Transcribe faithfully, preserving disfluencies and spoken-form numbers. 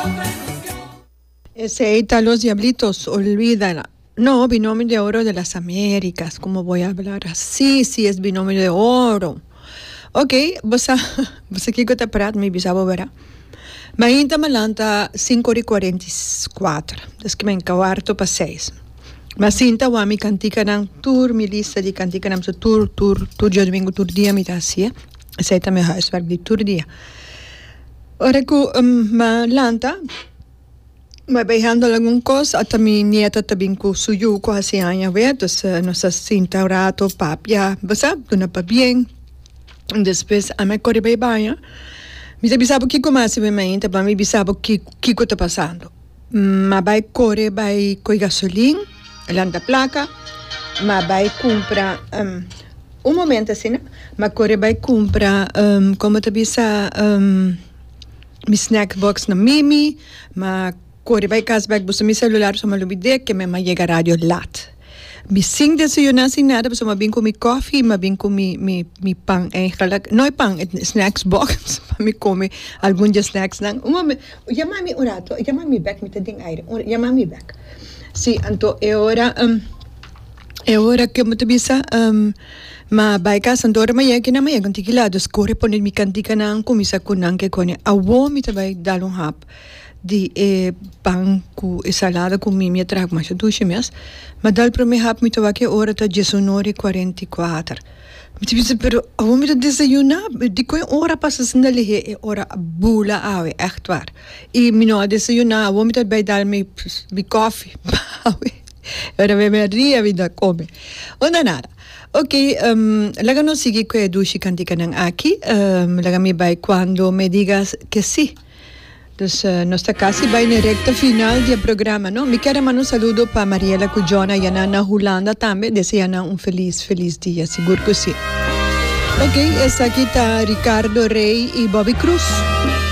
Ese Ita Los Diablitos, olvídala. No, binomio de oro de las Américas. ¿Cómo voy a hablar así? Sí, es binomio de oro. Ok, você, você aqui que eu praat, me bisabo verá. Mas ainda malanta cinco e quarenta e quatro. Das que me encavarto para seis. Mas sinta o ami cantica nang tour, mi lista de cantica nang so tour, tour, tour dia domingo, tour dia, mi tassie. Aceita meu huiswerk de tour dia. Ora que um, malanta, mas beijando alguma coisa, até minha nieta também com suyu, com assim, aia, vê, dus, nossa cinta, rato, papia, você, dona pa bem. Depois, a minha corre bem banha. Me sabe o que começa bem ainda, para mim sabe o que que está passando. Mas vai correr, vai com gasolina, lá na placa, mas vai comprar, um, um momento assim, né? Mas corre, vai comprar, um, como te bisa, um, mi snack box na Mimi, mas corre vai casback busa mi celular so malubide que me ma llega radio lat. Mi sing desayunar sin nada, busa ma bin com mi coffee, ma bin com mi mi mi pan eigenlijk. No pan, snacks box, pa mi come algun de snacks nang. Uma llama mi urato, llama mi back mi tading aire. Llama mi back. Si anto e ora um e ora que mo tabisa um ma bai ka sandora ma yeki na ma yegon tikila dos corre poner mi cantica nang kumisa kunang ke kone awo mi tabai dalon hap. Die eh, pan com e salada com mimia trago mais duas meses, mas dal para mim hap muito aqui hora tá dezenove e quarenta e quatro. Me disse pero ao me desayunar, de qual hora passa sendo ali é hora bula awe echt waar. E me não desayunar, ao me tá bei dal me me coffee. Ora me me ria vida come. Onda nada. Ok, um, laga no sigue que dushi cantica nang aqui, um, laga me vai quando me digas que sí. Dus uh, nós está quase vai na recta final do programa, não? Me quero mandar um saludo para Mariela Cujona e Ana Holanda também. Desejo um feliz, feliz dia, seguro que sim. Ok, essa aqui está Ricardo Rey e Bobby Cruz.